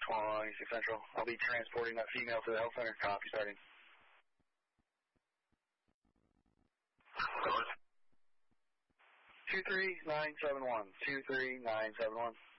26 Central. I'll be transporting that female to the health center. Copy, starting. 23971. 23971.